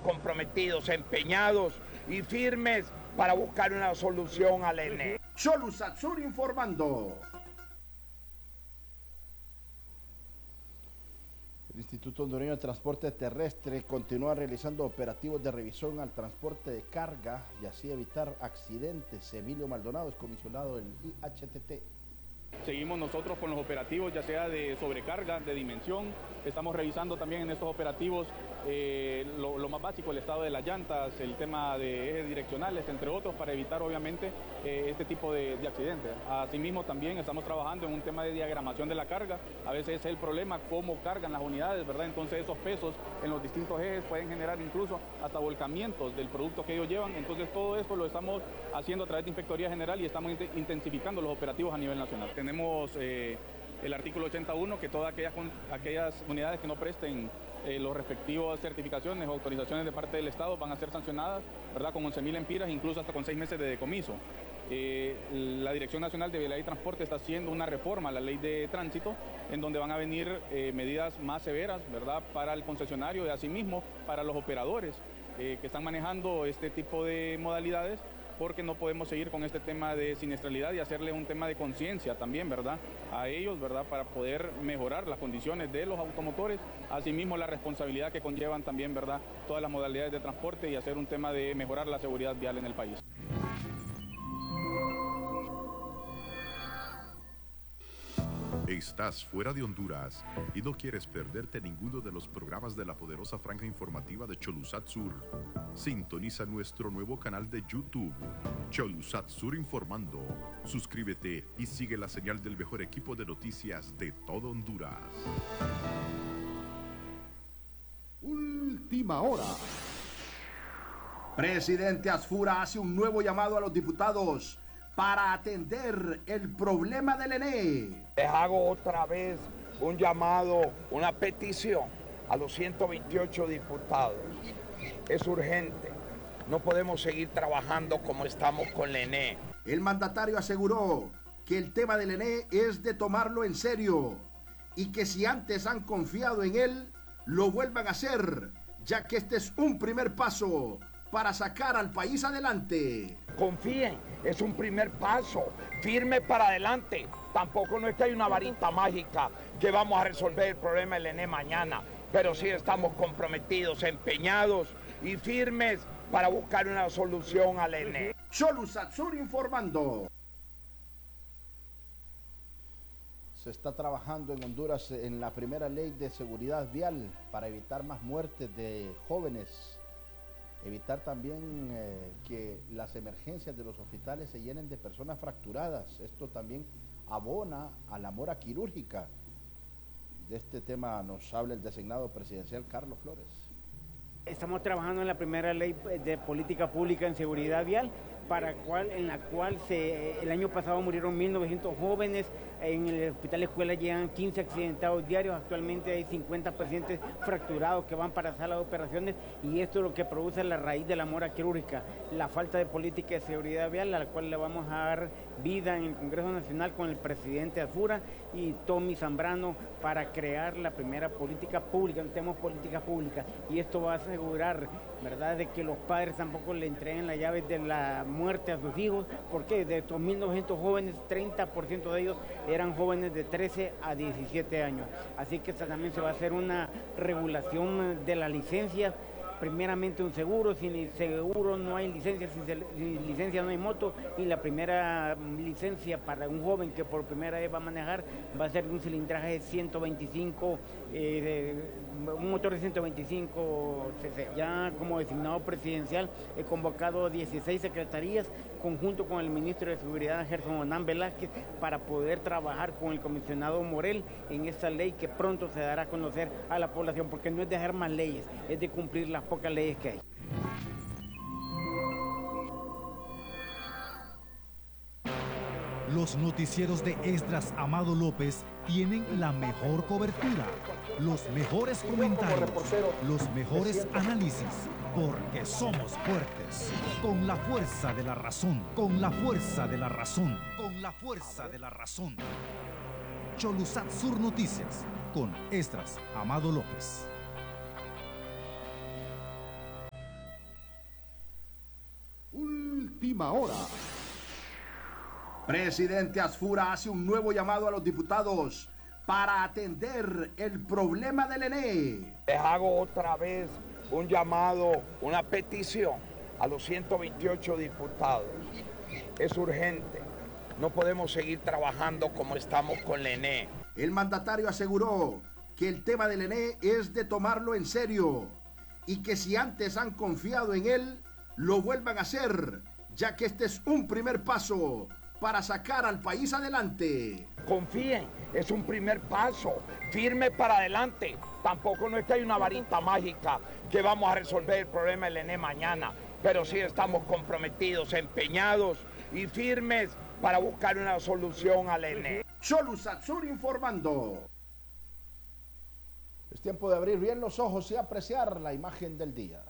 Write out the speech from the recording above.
comprometidos, empeñados y firmes para buscar una solución al ENE. Cholusat Sur informando. El Instituto Hondureño de Transporte Terrestre continúa realizando operativos de revisión al transporte de carga y así evitar accidentes. Emilio Maldonado es comisionado del IHTT. Seguimos nosotros con los operativos, ya sea de sobrecarga, de dimensión. Estamos revisando también en estos operativos lo más básico, el estado de las llantas, el tema de ejes direccionales, entre otros, para evitar obviamente este tipo de accidentes. Asimismo también estamos trabajando en un tema de diagramación de la carga. A veces es el problema cómo cargan las unidades, ¿verdad? Entonces esos pesos en los distintos ejes pueden generar incluso hasta volcamientos del producto que ellos llevan. Entonces todo esto lo estamos haciendo a través de Inspectoría General y estamos intensificando los operativos a nivel nacional. Tenemos el artículo 81, que todas aquellas unidades que no presten los respectivos certificaciones o autorizaciones de parte del Estado van a ser sancionadas, ¿verdad? Con 11.000 empiras, incluso hasta con 6 meses de decomiso. La Dirección Nacional de Vialidad y Transporte está haciendo una reforma a la ley de tránsito, en donde van a venir medidas más severas, ¿verdad? Para el concesionario y asimismo para los operadores que están manejando este tipo de modalidades, porque no podemos seguir con este tema de siniestralidad y hacerle un tema de conciencia también, ¿verdad? A ellos, ¿verdad? Para poder mejorar las condiciones de los automotores, asimismo la responsabilidad que conllevan también, ¿verdad? Todas las modalidades de transporte y hacer un tema de mejorar la seguridad vial en el país. Estás fuera de Honduras y no quieres perderte ninguno de los programas de la poderosa franja informativa de Cholusat Sur. Sintoniza nuestro nuevo canal de YouTube, Cholusat Sur Informando. Suscríbete y sigue la señal del mejor equipo de noticias de todo Honduras. Última hora. Presidente Asfura hace un nuevo llamado a los diputados para atender el problema del ENE. Les hago otra vez un llamado, una petición a los 128 diputados. Es urgente. No podemos seguir trabajando como estamos con el ENE. El mandatario aseguró que el tema del ENE es de tomarlo en serio y que si antes han confiado en él, lo vuelvan a hacer, ya que este es un primer paso para sacar al país adelante. Confíen, es un primer paso, firme para adelante. Tampoco no es que hay una varita mágica que vamos a resolver el problema del ENE mañana, pero sí estamos comprometidos, empeñados y firmes para buscar una solución al ENE. Cholusat Sur informando. Se está trabajando en Honduras en la primera ley de seguridad vial para evitar más muertes de jóvenes. Evitar también que las emergencias de los hospitales se llenen de personas fracturadas. Esto también abona a la mora quirúrgica. De este tema nos habla el designado presidencial Carlos Flores. Estamos trabajando en la primera ley de política pública en seguridad vial, en la cual el año pasado murieron 1.900 jóvenes. En el hospital escuela llegan 15 accidentados diarios. Actualmente hay 50 pacientes fracturados que van para salas de operaciones, y esto es lo que produce la raíz de la mora quirúrgica, la falta de política de seguridad vial, a la cual le vamos a dar vida en el Congreso Nacional con el presidente Asfura y Tommy Zambrano para crear la primera política pública. Tenemos política pública y esto va a asegurar, ¿verdad?, de que los padres tampoco le entreguen las llaves de la muerte a sus hijos, porque de estos 1.900 jóvenes, 30% de ellos eran jóvenes de 13 a 17 años. Así que también se va a hacer una regulación de las licencias. Primeramente un seguro, sin seguro no hay licencia, sin licencia no hay moto, y la primera licencia para un joven que por primera vez va a manejar va a ser un cilindraje de 125, un motor de 125 cc. Ya como designado presidencial he convocado 16 secretarías conjunto con el ministro de Seguridad Gerson Onán Velázquez para poder trabajar con el comisionado Morel en esta ley que pronto se dará a conocer a la población, porque no es dejar más leyes, es de cumplir las pocas leyes que hay. Los noticieros de Esdras Amado López tienen la mejor cobertura, los mejores comentarios, los mejores análisis, porque somos fuertes, con la fuerza de la razón, con la fuerza de la razón, con la fuerza de la razón. Cholusat Sur Noticias, con Esdras Amado López. última hora. Presidente Asfura hace un nuevo llamado a los diputados para atender el problema del ENE. Les hago otra vez un llamado, una petición a los 128 diputados. Es urgente. No podemos seguir trabajando como estamos con el ENE. El mandatario aseguró que el tema del ENE es de tomarlo en serio y que si antes han confiado en él, lo vuelvan a hacer, ya que este es un primer paso para sacar al país adelante. Confíen, es un primer paso, firme para adelante. Tampoco no es que hay una varita mágica que vamos a resolver el problema del ENE mañana, pero sí estamos comprometidos, empeñados y firmes para buscar una solución al ENE. Cholusat Sur informando. Es tiempo de abrir bien los ojos y apreciar la imagen del día.